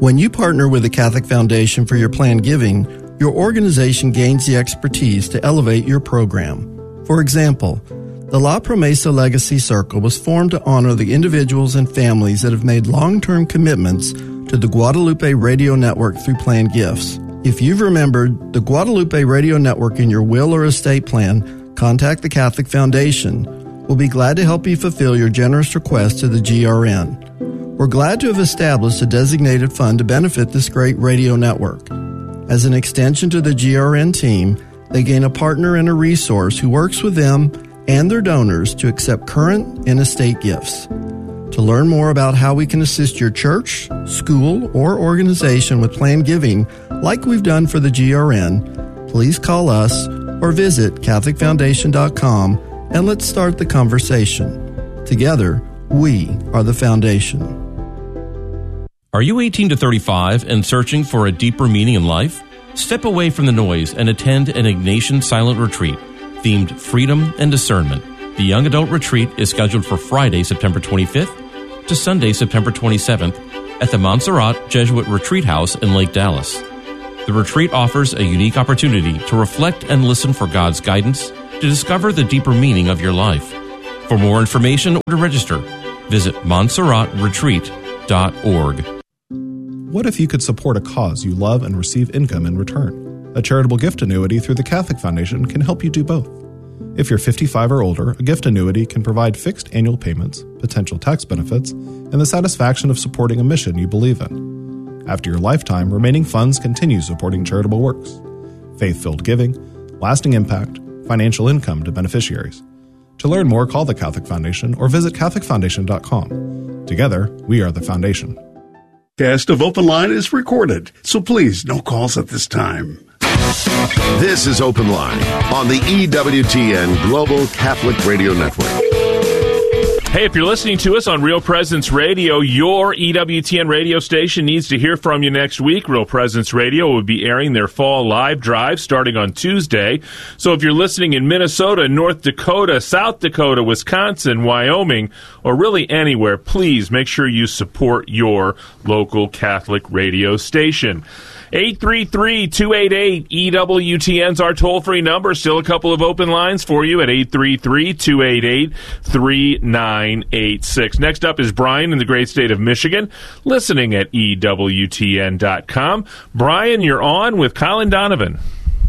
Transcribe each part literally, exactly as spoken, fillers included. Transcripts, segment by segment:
When you partner with the Catholic Foundation for your planned giving, your organization gains the expertise to elevate your program. For example, the La Promesa Legacy Circle was formed to honor the individuals and families that have made long-term commitments to the Guadalupe Radio Network through planned gifts. If you've remembered the Guadalupe Radio Network in your will or estate plan, contact the Catholic Foundation. We'll be glad to help you fulfill your generous request to the G R N. We're glad to have established a designated fund to benefit this great radio network. As an extension to the G R N team, they gain a partner and a resource who works with them and their donors to accept current and estate gifts. To learn more about how we can assist your church, school, or organization with planned giving, like we've done for the G R N, please call us or visit Catholic Foundation dot com and let's start the conversation. Together, we are the foundation. Are you eighteen to thirty-five and searching for a deeper meaning in life? Step away from the noise and attend an Ignatian silent retreat themed Freedom and Discernment. The Young Adult Retreat is scheduled for Friday, September twenty-fifth to Sunday, September twenty-seventh at the Montserrat Jesuit Retreat House in Lake Dallas. The retreat offers a unique opportunity to reflect and listen for God's guidance to discover the deeper meaning of your life. For more information or to register, visit montserrat retreat dot org. What if you could support a cause you love and receive income in return? A charitable gift annuity through the Catholic Foundation can help you do both. If you're fifty-five or older, a gift annuity can provide fixed annual payments, potential tax benefits, and the satisfaction of supporting a mission you believe in. After your lifetime, remaining funds continue supporting charitable works, faith-filled giving, lasting impact, financial income to beneficiaries. To learn more, call the Catholic Foundation or visit catholic foundation dot com. Together, we are the Foundation. Cast of Open Line is recorded, so please, no calls at this time. This is Open Line on the E W T N Global Catholic Radio Network. Hey, if you're listening to us on Real Presence Radio, your E W T N radio station needs to hear from you next week. Real Presence Radio will be airing their fall live drive starting on Tuesday. So if you're listening in Minnesota, North Dakota, South Dakota, Wisconsin, Wyoming, or really anywhere, please make sure you support your local Catholic radio station. eight three three, two eight eight, E W T N's our toll-free number. Still a couple of open lines for you at eight three three, two eight eight, three nine eight six. Next up is Brian in the great state of Michigan, listening at E W T N dot com. Brian, you're on with Colin Donovan.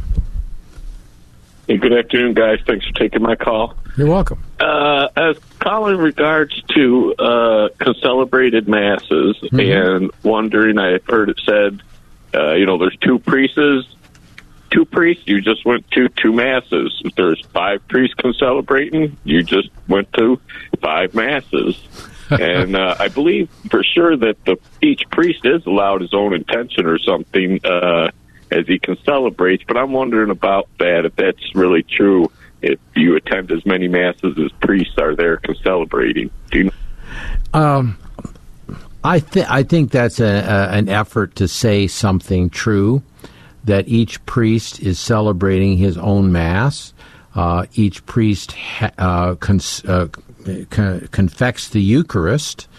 Hey, good afternoon, guys. Thanks for taking my call. You're welcome. Uh, as Colin, in regards to uh, concelebrated masses, mm-hmm. and wondering, I've heard it said, Uh, you know, there's two priests, two priests, you just went to two masses. If there's five priests concelebrating, you just went to five masses. And uh, I believe for sure that the each priest is allowed his own intention or something uh, as he concelebrates. But I'm wondering about that, if that's really true, if you attend as many masses as priests are there concelebrating. Do you know? Um. I, th- I think that's a, a, an effort to say something true, that each priest is celebrating his own Mass. Uh, each priest ha- uh, cons- uh, con- confects the Eucharist.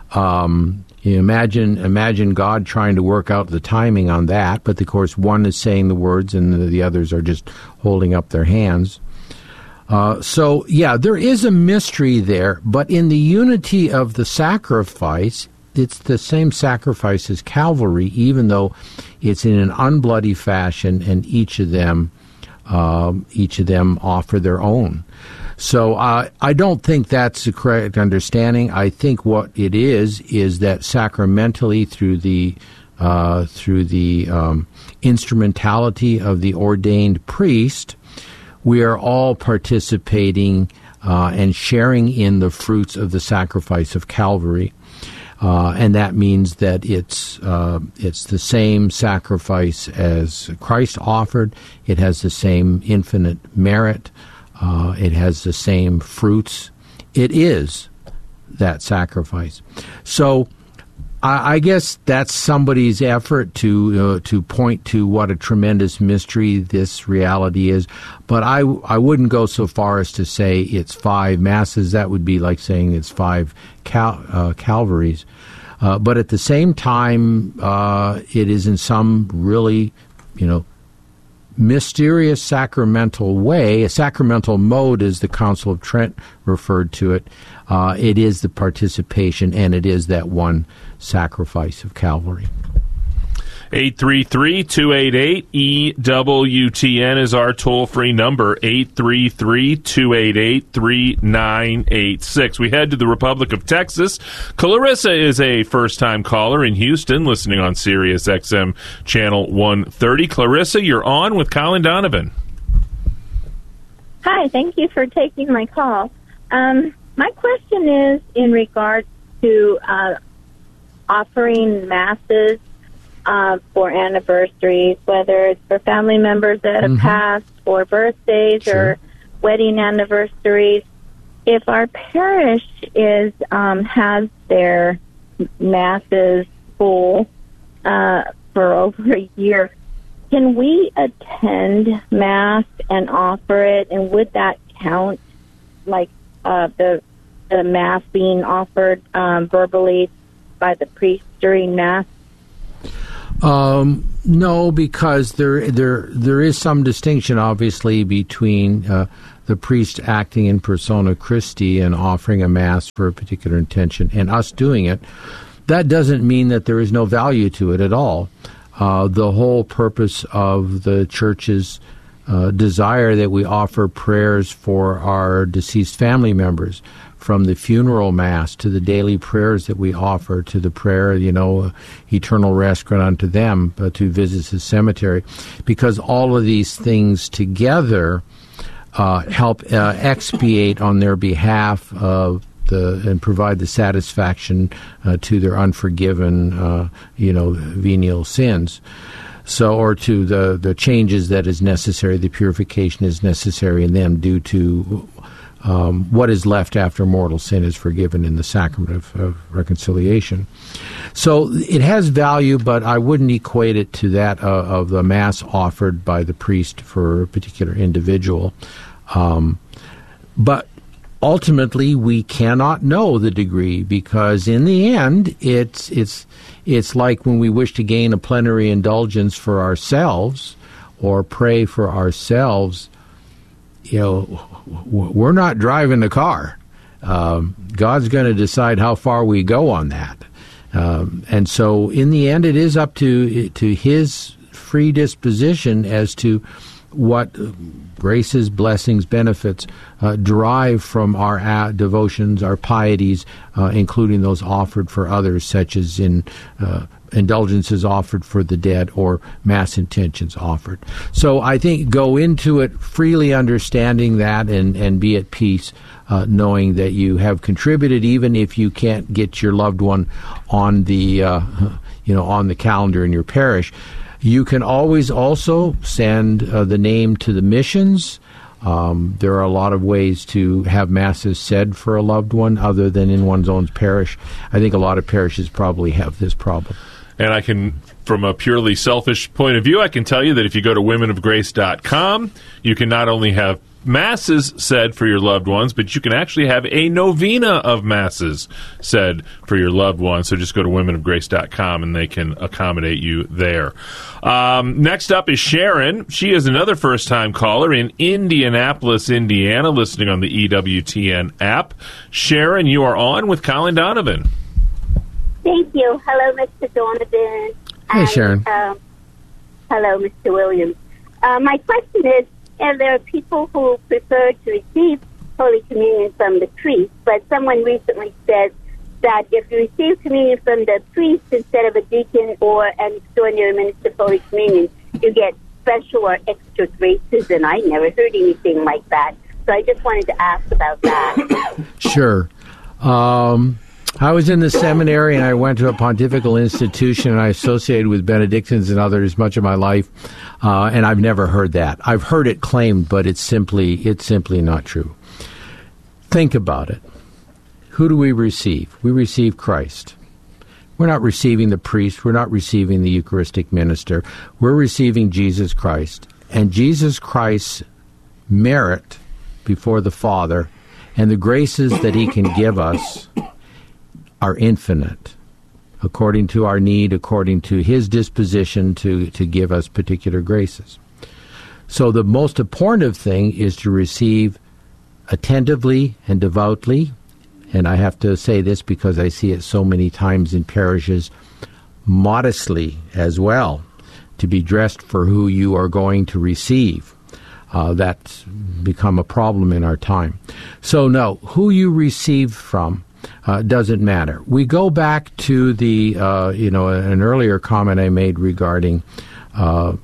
Um, you imagine imagine God trying to work out the timing on that, but of course one is saying the words and the, the others are just holding up their hands. Uh, so, yeah, there is a mystery there, but in the unity of the sacrifice, it's the same sacrifice as Calvary, even though it's in an unbloody fashion, and each of them, uh, each of them offer their own. So uh, I don't think that's the correct understanding. I think what it is is that sacramentally, through the uh, through the um, instrumentality of the ordained priest, we are all participating uh, and sharing in the fruits of the sacrifice of Calvary. Uh, and that means that it's uh, it's the same sacrifice as Christ offered. It has the same infinite merit. Uh, it has the same fruits. It is that sacrifice. So I, I guess that's somebody's effort to uh, to point to what a tremendous mystery this reality is. But I, I wouldn't go so far as to say it's five masses. That would be like saying it's five cal- uh, Calvaries. Uh, but at the same time, uh, it is in some really, you know, mysterious sacramental way, a sacramental mode as the Council of Trent referred to it. Uh, it is the participation, and it is that one sacrifice of Calvary. eight three three, two eight eight, E W T N is our toll-free number, eight three three, two eight eight, three nine eight six. We head to the Republic of Texas. Clarissa is a first-time caller in Houston, listening on Sirius X M Channel one thirty. Clarissa, you're on with Colin Donovan. Hi, thank you for taking my call. Um, my question is in regards to uh, offering masses Uh, for anniversaries, whether it's for family members that have mm-hmm. passed, or birthdays, sure. or wedding anniversaries. If our parish is um, has their masses full uh, for over a year, can we attend Mass and offer it? And would that count, like uh, the the Mass being offered um, verbally by the priest during Mass? Um, no, because there there there is some distinction, obviously, between uh, the priest acting in persona Christi and offering a Mass for a particular intention and us doing it. That doesn't mean that there is no value to it at all. Uh, the whole purpose of the Church's uh, desire that we offer prayers for our deceased family members, from the funeral Mass to the daily prayers that we offer, to the prayer, you know, eternal rest grant unto them, uh, to visit the cemetery, because all of these things together uh, help uh, expiate on their behalf of the and provide the satisfaction uh, to their unforgiven, uh, you know, venial sins. So, or to the the changes that is necessary, the purification is necessary in them due to Um, what is left after mortal sin is forgiven in the sacrament of, of reconciliation. So it has value, but I wouldn't equate it to that uh, of the Mass offered by the priest for a particular individual. Um, but ultimately, we cannot know the degree, because in the end, it's it's it's like when we wish to gain a plenary indulgence for ourselves or pray for ourselves. You know, we're not driving the car. Um, God's going to decide how far we go on that. Um, and so in the end, it is up to to His free disposition as to what graces, blessings, benefits uh, derive from our uh, devotions, our pieties, uh, including those offered for others, such as in uh, indulgences offered for the dead or Mass intentions offered. So I think go into it freely understanding that, and, and be at peace, uh, knowing that you have contributed, even if you can't get your loved one on the, uh, you know, on the calendar in your parish. You can always also send uh, the name to the missions. Um, there are a lot of ways to have Masses said for a loved one other than in one's own parish. I think a lot of parishes probably have this problem. And I can, from a purely selfish point of view, I can tell you that if you go to women of grace dot com, you can not only have Masses said for your loved ones, but you can actually have a novena of Masses said for your loved ones. So just go to women of grace dot com and they can accommodate you there. Um, next up is Sharon. She is another first-time caller in Indianapolis, Indiana, listening on the E W T N app. Sharon, you are on with Colin Donovan. Thank you. Hello, Mister Donovan. Hey, and, Sharon. Um, hello, Mister Williams. Uh, my question is, and there are people who prefer to receive Holy Communion from the priest, but someone recently said that if you receive communion from the priest instead of a deacon or an extraordinary minister of Holy Communion, you get special or extra graces, and I never heard anything like that. So I just wanted to ask about that. Sure. Um, I was in the seminary, and I went to a pontifical institution, and I associated with Benedictines and others much of my life, uh, and I've never heard that. I've heard it claimed, but it's simply it's simply not true. Think about it. Who do we receive? We receive Christ. We're not receiving the priest. We're not receiving the Eucharistic minister. We're receiving Jesus Christ. And Jesus Christ's merit before the Father and the graces that He can give us are infinite. according to our need, according to his disposition to, to give us particular graces. So the most important thing is to receive attentively and devoutly, and I have to say this because I see it so many times in parishes, modestly as well, to be dressed for who you are going to receive. Uh, that's become a problem in our time. So no, who you receive from uh, doesn't matter. We go back to the, uh, you know, an earlier comment I made regarding uh,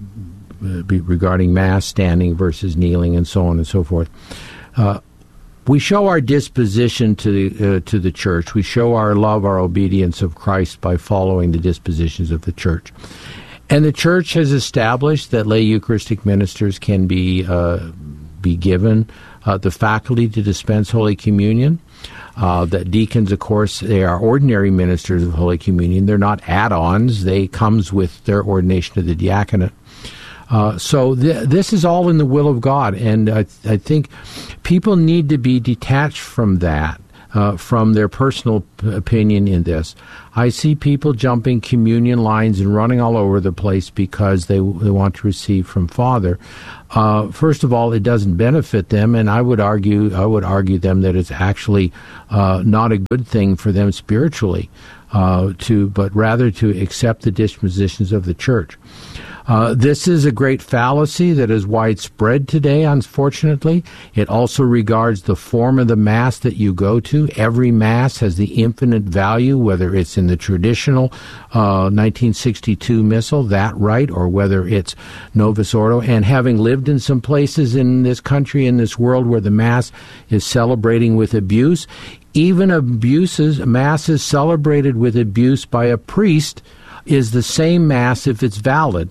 regarding Mass, standing versus kneeling, and so on and so forth. Uh, we show our disposition to the, uh, to the Church. We show our love, our obedience of Christ by following the dispositions of the Church. And the Church has established that lay Eucharistic ministers can be uh, be given uh, the faculty to dispense Holy Communion. Uh, that deacons, of course, they are ordinary ministers of Holy Communion. They're not add-ons. They comes with their ordination to the diaconate. Uh, so th- this is all in the will of God, and I, th- I think people need to be detached from that. Uh, from their personal p- opinion in this. I see people jumping communion lines and running all over the place because they, they want to receive from Father. Uh, first of all, it doesn't benefit them, and I would argue I would argue them that it's actually uh, not a good thing for them spiritually, uh, to but rather to accept the dispositions of the Church. Uh, this is a great fallacy that is widespread today, unfortunately. It also regards the form of the Mass that you go to. Every Mass has the infinite value, whether it's in the traditional uh, nineteen sixty-two Missal, that rite, or whether it's Novus Ordo. And having lived in some places in this country, in this world, where the Mass is celebrating with abuse, even abuses, Masses celebrated with abuse by a priest is the same Mass if it's valid.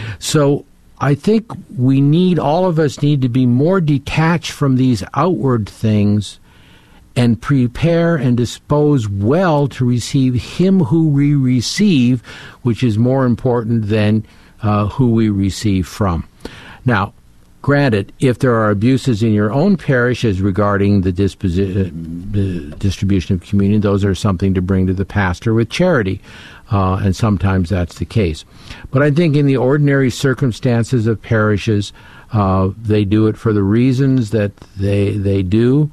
So I think we need, all of us need to be more detached from these outward things and prepare and dispose well to receive him who we receive, which is more important than uh, who we receive from. Now, granted, if there are abuses in your own parish as regarding the, disposi- uh, the distribution of communion, those are something to bring to the pastor with charity. Uh, and sometimes that's the case. But I think in the ordinary circumstances of parishes, uh, they do it for the reasons that they they do.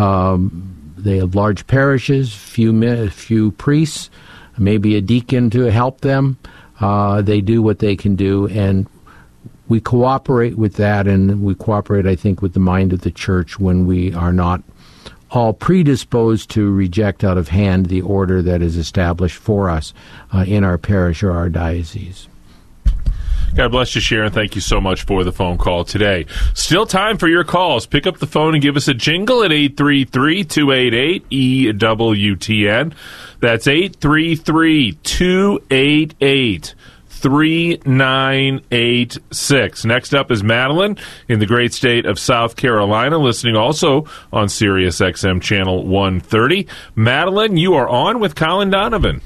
Um, they have large parishes, few few priests, maybe a deacon to help them. Uh, they do what they can do, and we cooperate with that, and we cooperate, I think, with the mind of the Church when we are not all predisposed to reject out of hand the order that is established for us uh, in our parish or our diocese. God bless you, Sharon. Thank you so much for the phone call today. Still time for your calls. Pick up the phone and give us a jingle at eight three three, two eight eight, E W T N. That's eight three three, two eight eight, three nine eight six. Next up is Madeline in the great state of South Carolina, listening also on Sirius X M channel one thirty. Madeline, you are on with Colin Donovan.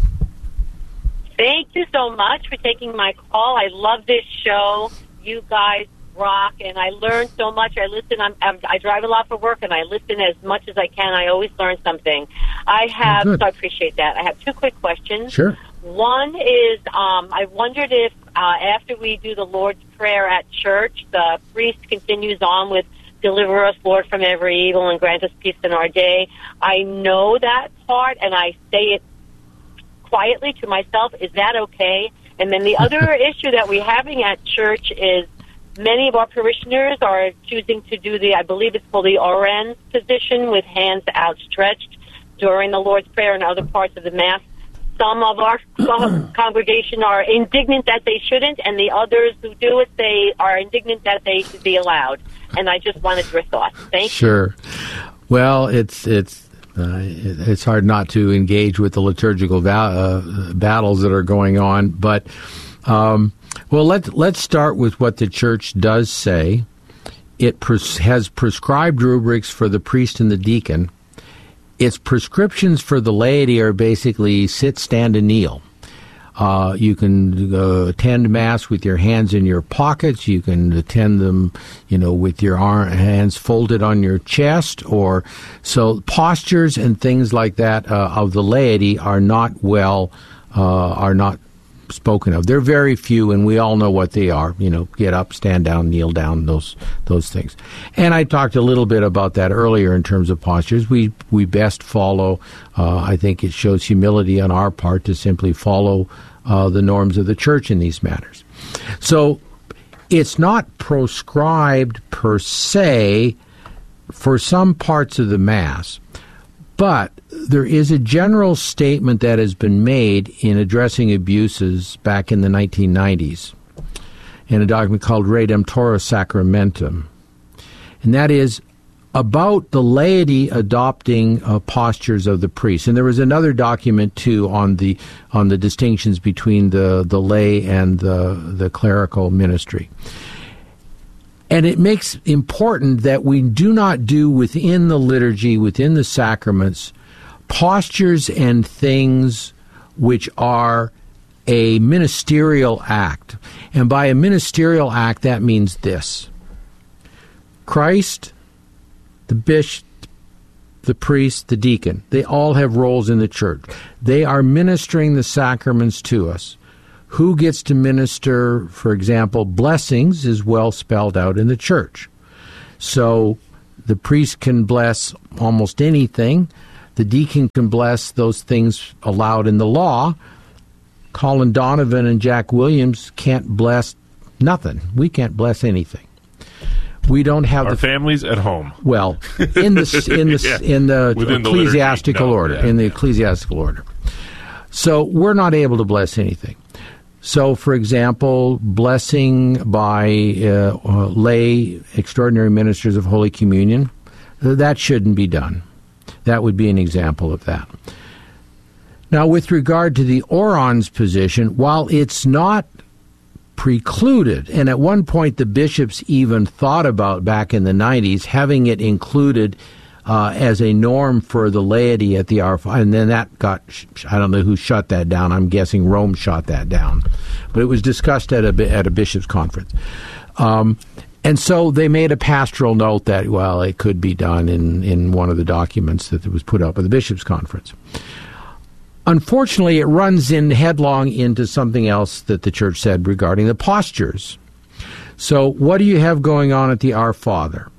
Thank you so much for taking my call. I love this show. You guys rock, and I learn so much. I listen. I'm, I'm, I drive a lot for work, and I listen as much as I can. I always learn something. I have, oh, so I appreciate that. I have two quick questions. Sure. One is, um, I wondered if uh, after we do the Lord's Prayer at church, the priest continues on with "Deliver us, Lord, from every evil, and grant us peace in our day." I know that part, and I say it quietly to myself. Is that okay? And then the other issue that we're having at church is many of our parishioners are choosing to do the, I believe it's called the Orans position, with hands outstretched during the Lord's Prayer and other parts of the Mass. Some of our congregation are indignant that they shouldn't, and the others who do it, they are indignant that they should be allowed. And I just wanted your thoughts. Thank sure. you. Sure. Well, it's it's uh, it's hard not to engage with the liturgical va- uh, battles that are going on, but um, well, let's let's start with what the Church does say. It pres- has prescribed rubrics for the priest and the deacon. Its prescriptions for the laity are basically sit, stand, and kneel. Uh, you can uh, attend Mass with your hands in your pockets. You can attend them, you know, with your arm, hands folded on your chest. Or so postures and things like that uh, of the laity are not well, uh, are not spoken of. They're very few, and we all know what they are. You know, get up, stand down, kneel down, those those things. And I talked a little bit about that earlier in terms of postures. We we best follow. Uh, I think it shows humility on our part to simply follow uh, the norms of the church in these matters. So it's not proscribed per se for some parts of the Mass, but there is a general statement that has been made in addressing abuses back in the nineteen nineties in a document called Redemptoris Sacramentum. And that is about the laity adopting uh, postures of the priests. And there was another document, too, on the on the distinctions between the, the lay and the, the clerical ministry. And it makes important that we do not do within the liturgy, within the sacraments, postures and things which are a ministerial act. And by a ministerial act, that means this. Christ, the bishop, the priest, the deacon, they all have roles in the church. They are ministering the sacraments to us. Who gets to minister, for example, blessings is well spelled out in the church. So the priest can bless almost anything. The deacon can bless those things allowed in the law. Colin Donovan and Jack Williams can't bless nothing. We can't bless anything. We don't have our the families at home. Well, in the in the yeah. in the Within ecclesiastical the no, order, yeah. in the ecclesiastical order. So we're not able to bless anything. So, for example, blessing by uh, uh, lay extraordinary ministers of Holy Communion, that shouldn't be done. That would be an example of that. Now, with regard to the orans position, while it's not precluded, and at one point the bishops even thought about, back in the nineties, having it included uh, as a norm for the laity at the Our Father, and then that got, I don't know who shut that down. I'm guessing Rome shot that down. But it was discussed at a, at a bishops' conference. Um, and so they made a pastoral note that, well, it could be done in, in one of the documents that was put up at the bishops' conference. Unfortunately, it runs in headlong into something else that the church said regarding the postures. So what do you have going on at the Our Father?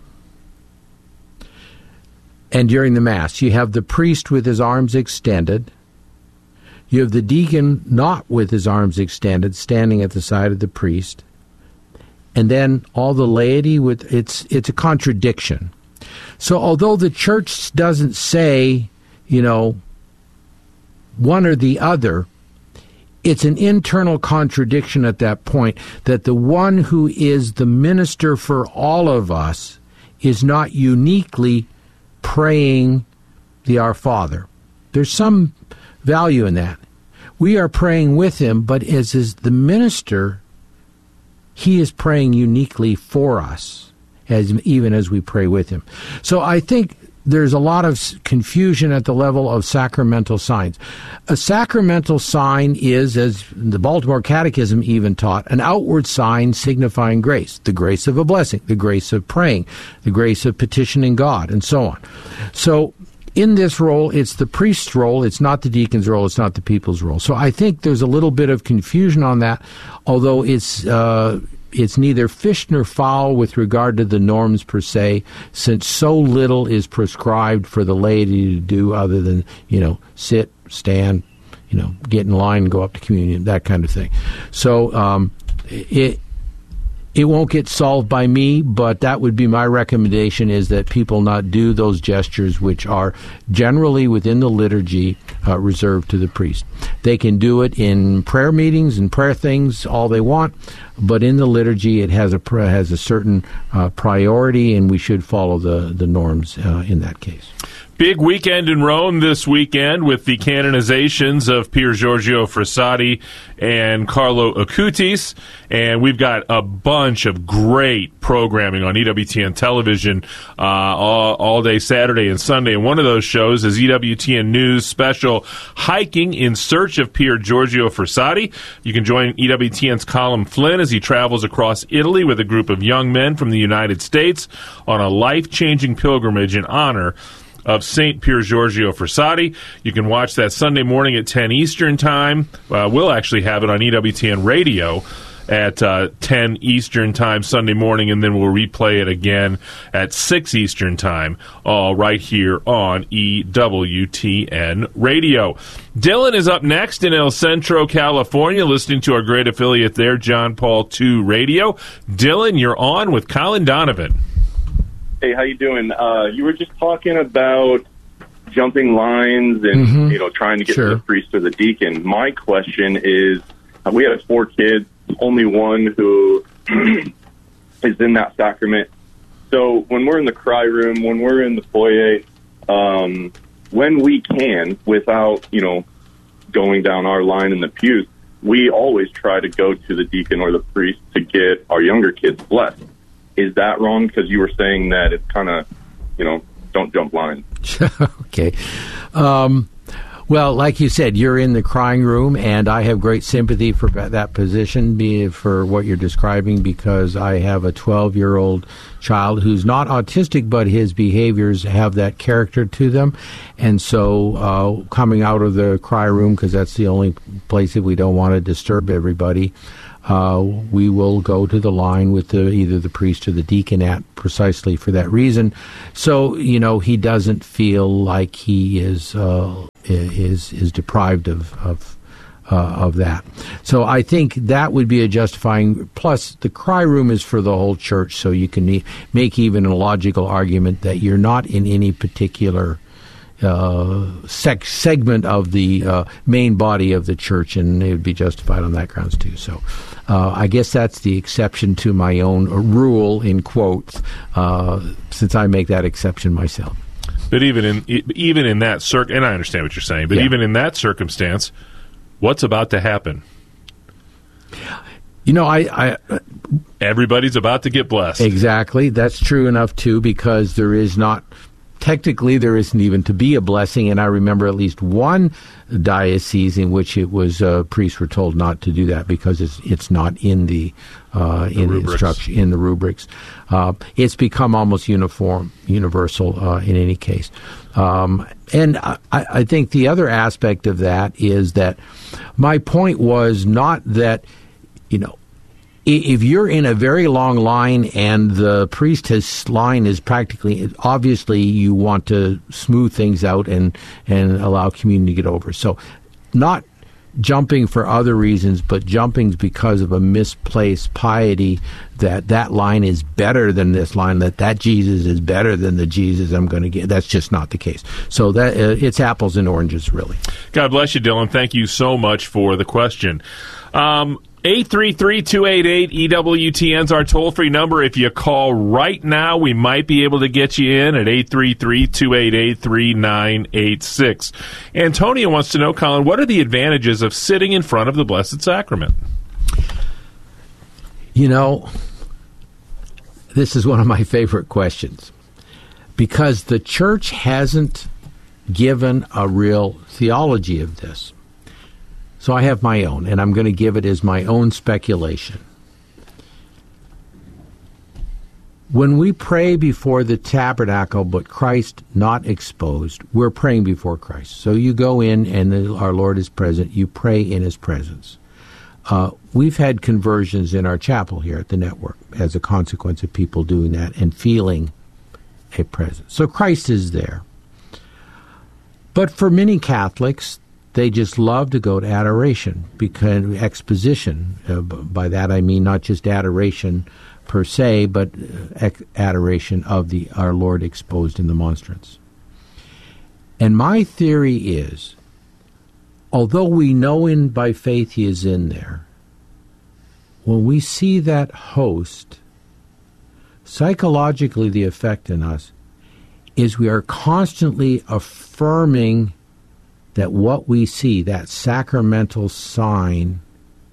And during the Mass, you have the priest with his arms extended. You have the deacon not with his arms extended, standing at the side of the priest. And then all the laity with, it's it's a contradiction. So although the church doesn't say, you know, one or the other, it's an internal contradiction at that point, that the one who is the minister for all of us is not uniquely praying the Our Father. There's some value in that. We are praying with him, but as is the minister, he is praying uniquely for us, as even as we pray with him. So I think there's a lot of confusion at the level of sacramental signs. A sacramental sign is, as the Baltimore Catechism even taught, an outward sign signifying grace, the grace of a blessing, the grace of praying, the grace of petitioning God, and so on. So in this role, it's the priest's role, it's not the deacon's role, it's not the people's role. So I think there's a little bit of confusion on that, although it's uh, it's neither fish nor fowl with regard to the norms per se, since so little is prescribed for the laity to do other than, you know, sit, stand, you know, get in line, go up to communion, that kind of thing. So um, it it won't get solved by me, but that would be my recommendation, is that people not do those gestures which are generally within the liturgy uh, reserved to the priest. They can do it in prayer meetings and prayer things all they want, but in the liturgy it has a has a certain uh, priority, and we should follow the, the norms uh, in that case. Big weekend in Rome this weekend with the canonizations of Pier Giorgio Frassati and Carlo Acutis. And we've got a bunch of great programming on E W T N television uh, all, all day Saturday and Sunday. And one of those shows is E W T N News special Hiking in Search of Pier Giorgio Frassati. You can join E W T N's Colin Flynn as he travels across Italy with a group of young men from the United States on a life-changing pilgrimage in honor of Saint Pier Giorgio Frassati. You can watch that Sunday morning at ten Eastern Time. Uh, we'll actually have it on E W T N Radio at uh, ten Eastern Time Sunday morning, and then we'll replay it again at six Eastern Time, all right here on E W T N Radio. Dylan is up next in El Centro, California, listening to our great affiliate there, John Paul two Radio. Dylan, you're on with Colin Donovan. Hey, how you doing? Uh, you were just talking about jumping lines and, Mhm. you know, trying to get Sure. to the priest or the deacon. My question is, uh, we have four kids, only one who is in that sacrament. So when we're in the cry room, when we're in the foyer, um, when we can, without, you know, going down our line in the pews, we always try to go to the deacon or the priest to get our younger kids blessed. Is that wrong? Because you were saying that it's kind of, you know, don't jump lines. Okay. Um, well, like you said, you're in the crying room, and I have great sympathy for that position, be for what you're describing, because I have a twelve-year-old child who's not autistic, but his behaviors have that character to them. And so uh, coming out of the cry room, because that's the only place that we don't want to disturb everybody, Uh, we will go to the line with the, either the priest or the deacon at precisely for that reason. So, you know, he doesn't feel like he is uh, is is deprived of of, uh, of that. So I think that would be a justifying. Plus, the cry room is for the whole church, so you can e- make even a logical argument that you're not in any particular Uh, sec- segment of the uh, main body of the church, and it would be justified on that grounds too. So uh, I guess that's the exception to my own rule, in quotes, uh, since I make that exception myself. But even in even in that circ, and I understand what you're saying, but Yeah. even in that circumstance, what's about to happen? You know, I, I everybody's about to get blessed. Exactly, that's true enough too, because there is not. Technically, there isn't even to be a blessing, and I remember at least one diocese in which it was uh, priests were told not to do that because it's it's not in the, uh, The in the rubrics. instruction in the rubrics. Uh, it's become almost uniform, universal uh, in any case. Um, and I, I think the other aspect of that is that my point was not that, you know, if you're in a very long line and the priest his line is practically, obviously you want to smooth things out and, and allow community to get over. So not jumping for other reasons, but jumping because of a misplaced piety that that line is better than this line, that that Jesus is better than the Jesus I'm going to get. That's just not the case. So that uh, it's apples and oranges, really. God bless you, Dylan. Thank you so much for the question. Um, eight three three, two eight eight, E W T N's our toll-free number. If you call right now, we might be able to get you in at eight three three, two eight eight, three nine eight six. Antonia wants to know, Colin, what are the advantages of sitting in front of the Blessed Sacrament? You know, this is one of my favorite questions because the church hasn't given a real theology of this. So I have my own, and I'm going to give it as my own speculation. When we pray before the tabernacle, but Christ not exposed, we're praying before Christ. So you go in, and the, our Lord is present. You pray in His presence. Uh, we've had conversions in our chapel here at the network as a consequence of people doing that and feeling a presence. So Christ is there. But for many Catholics, they just love to go to adoration, because exposition. Uh, by that I mean not just adoration per se, but uh, adoration of the our Lord exposed in the monstrance. And my theory is, although we know in by faith He is in there, when we see that host, psychologically the effect in us is we are constantly affirming that what we see, that sacramental sign,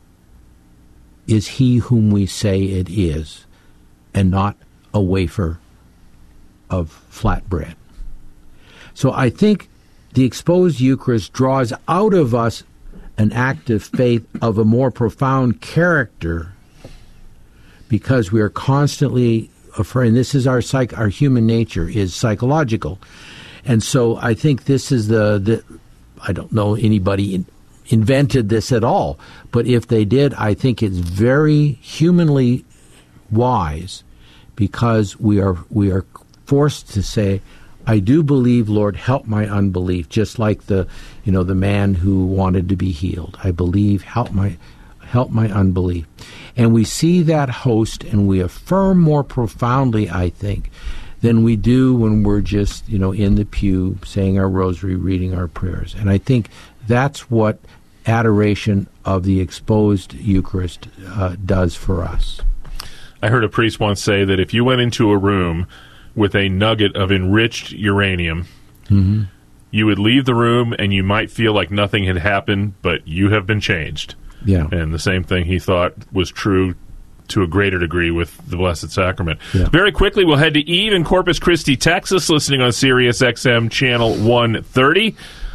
is he whom we say it is, and not a wafer of flatbread. So I think the exposed Eucharist draws out of us an act of faith of a more profound character, because we are constantly affirming. This is our psych, our human nature is psychological, and so I think this is the, the I don't know anybody in, invented this at all, but if they did, I think it's very humanly wise, because we are we are forced to say, I do believe, Lord, help my unbelief, just like the you know the man who wanted to be healed. I believe, help my help my unbelief. And we see that host and we affirm more profoundly, I think, than we do when we're just, you know, in the pew saying our rosary, reading our prayers. And I think that's what adoration of the exposed Eucharist uh, does for us. I heard a priest once say that if you went into a room with a nugget of enriched uranium, mm-hmm. you would leave the room and you might feel like nothing had happened, but you have been changed. Yeah. And the same thing he thought was true to a greater degree with the Blessed Sacrament. Yeah. Very quickly, we'll head to Eve in Corpus Christi, Texas, listening on Sirius X M Channel one thirty.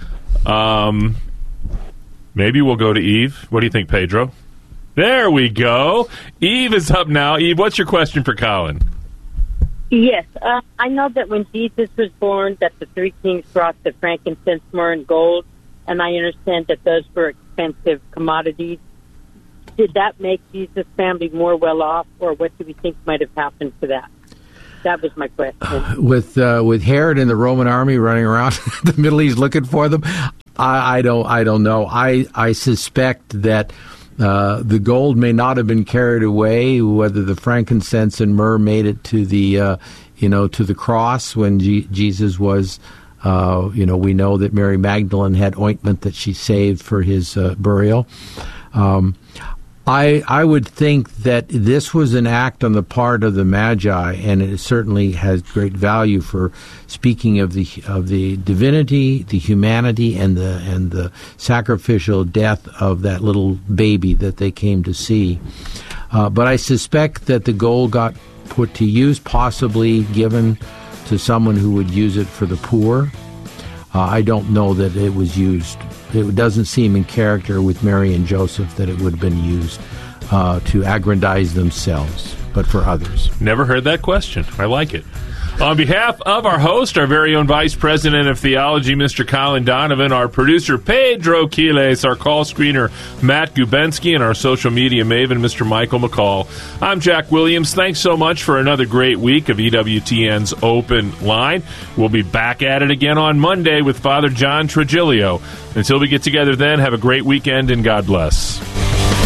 Um, maybe we'll go to Eve. What do you think, Pedro? There we go. Eve is up now. Eve, what's your question for Colin? Yes, uh, I know that when Jesus was born, that the three kings brought the frankincense, myrrh, and gold, and I understand that those were expensive commodities. Did that make Jesus' family more well off, or what do we think might have happened to that? That was my question. With uh, with Herod and the Roman army running around the Middle East looking for them, I, I don't I don't know. I I suspect that uh, the gold may not have been carried away. Whether the frankincense and myrrh made it to the uh, you know to the cross when G- Jesus was. Uh, you know, we know that Mary Magdalene had ointment that she saved for his uh, burial. Um, I I would think that this was an act on the part of the Magi, and it certainly has great value for speaking of the of the divinity, the humanity, and the and the sacrificial death of that little baby that they came to see. Uh, but I suspect that the gold got put to use, possibly given to someone who would use it for the poor. Uh, I don't know that it was used. It doesn't seem in character with Mary and Joseph that it would have been used uh, to aggrandize themselves, but for others. Never heard that question. I like it. On behalf of our host, our very own Vice President of Theology, Mister Colin Donovan, our producer, Pedro Quiles, our call screener, Matt Gubensky, and our social media maven, Mister Michael McCall, I'm Jack Williams. Thanks so much for another great week of E W T N's Open Line. We'll be back at it again on Monday with Father John Trigilio. Until we get together then, have a great weekend and God bless.